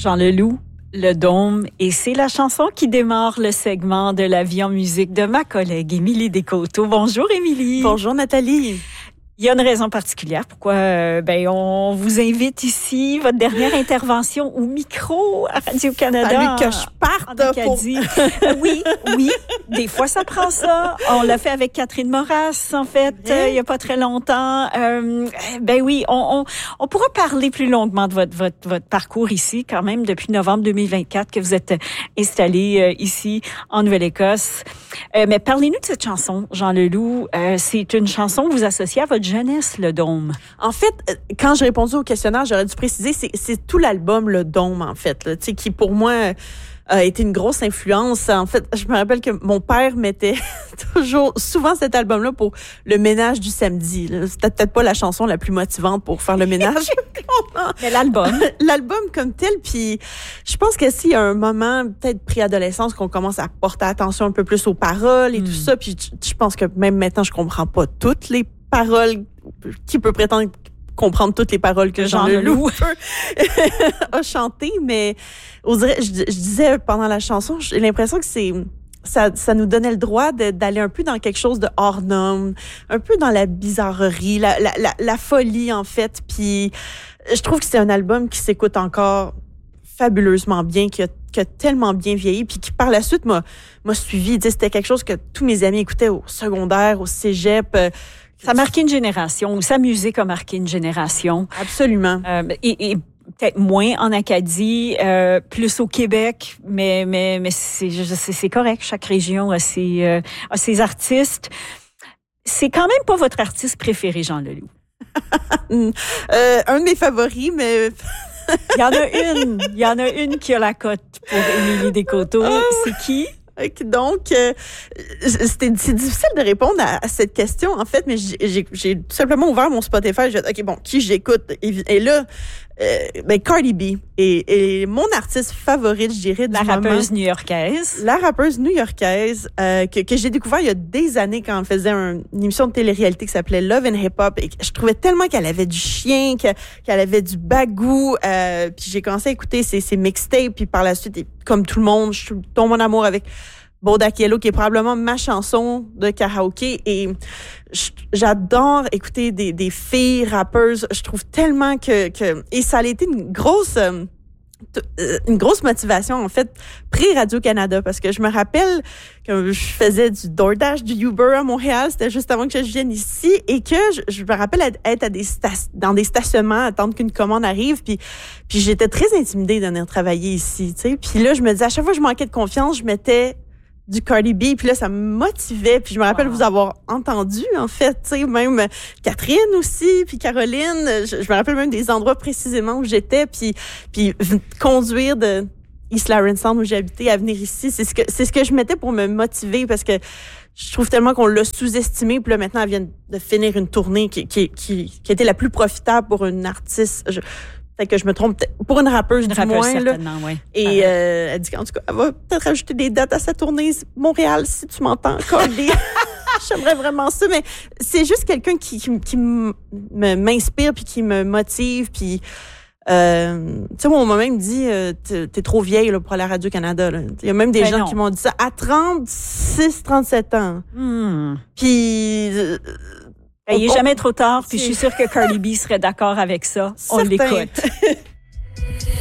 Jean Leloup, Le Dôme, et c'est la chanson qui démarre le segment de La vie en musique de ma collègue Émilie Descoteaux. Bonjour Émilie. Bonjour Nathalie. Il y a une raison particulière pourquoi on vous invite ici, votre dernière intervention au micro à Radio-Canada. Fallu que je parte en Acadie. Oui, des fois ça prend ça. On l'a fait avec Catherine Moras, en fait, il y a pas très longtemps. On pourra parler plus longuement de votre parcours ici, quand même, depuis novembre 2024 que vous êtes installé ici en Nouvelle-Écosse. Mais parlez-nous de cette chanson, Jean Leloup. C'est une chanson que vous associez à votre jeunesse, Le Dôme. En fait, quand j'ai répondu au questionnaire, j'aurais dû préciser, c'est tout l'album Le Dôme, en fait, là, qui pour moi a été une grosse influence. En fait, je me rappelle que mon père mettait souvent cet album-là pour le ménage du samedi. Là. C'était peut-être pas la chanson la plus motivante pour faire le ménage. Mais l'album. L'album comme tel, puis je pense que s'il y a un moment, peut-être préadolescence, qu'on commence à porter attention un peu plus aux paroles et tout ça, puis je pense que même maintenant, je comprends pas toutes les paroles. Qui peut prétendre comprendre toutes les paroles que Jean Leloup a chantées, mais je disais pendant la chanson, j'ai l'impression que ça nous donnait le droit d'aller un peu dans quelque chose de hors norme, un peu dans la bizarrerie, la folie en fait. Puis je trouve que c'est un album qui s'écoute encore fabuleusement bien, qui a tellement bien vieilli, puis qui par la suite m'a suivi. C'était quelque chose que tous mes amis écoutaient au secondaire, au cégep. Ça a marqué une génération, sa musique a marqué une génération. Absolument. Et peut-être moins en Acadie, plus au Québec, mais c'est correct. Chaque région a ses artistes. C'est quand même pas votre artiste préféré, Jean Leloup. Un de mes favoris, mais... Il y en a une qui a la cote pour Émilie Descoteaux. C'est qui? Donc, c'est difficile de répondre à cette question, en fait, mais j'ai tout simplement ouvert mon Spotify. J'ai dit, OK, bon, qui j'écoute? Et là, Cardi B est mon artiste favorite, je dirais, du moment. La rappeuse new-yorkaise. La rappeuse new-yorkaise que j'ai découvert il y a des années quand on faisait une émission de télé-réalité qui s'appelait Love and Hip Hop. Et je trouvais tellement qu'elle avait du chien, qu'elle avait du bagou. Puis j'ai commencé à écouter ses mixtapes. Puis par la suite, comme tout le monde, je tombe en amour avec Bodak Yellow, qui est probablement ma chanson de karaoké. Et j'adore écouter des filles rappeuses. Je trouve tellement et ça a été une grosse motivation, en fait, pré-Radio-Canada, parce que je me rappelle que je faisais du DoorDash, du Uber à Montréal, c'était juste avant que je vienne ici, et que je me rappelle être dans des stationnements, attendre qu'une commande arrive, puis j'étais très intimidée de venir travailler ici, tu sais. Puis là, je me disais, à chaque fois que je manquais de confiance, je mettais du Cardi B, puis là, ça me motivait, puis je me rappelle vous avoir entendu, en fait, tu sais, même Catherine aussi, puis Caroline, je me rappelle même des endroits précisément où j'étais, puis conduire de East Lawrence Sound où j'habitais à venir ici, c'est ce que je mettais pour me motiver, parce que je trouve tellement qu'on l'a sous-estimé, puis là, maintenant, elle vient de finir une tournée qui était la plus profitable pour une artiste. Fait que je me trompe pour une rappeuse du moins là. Ouais. Et elle dit qu'en tout cas, elle va peut-être rajouter des dates à sa tournée Montréal si tu m'entends encore. J'aimerais vraiment ça, mais c'est juste quelqu'un qui m'inspire puis qui me motive, puis tu sais, mon maman me dit t'es trop vieille là, pour aller à Radio-Canada. Il y a même des gens qui m'ont dit ça à 36-37 ans. Puis il n'est jamais trop tard, puis je suis sûre que Cardi B serait d'accord avec ça. On l'écoute.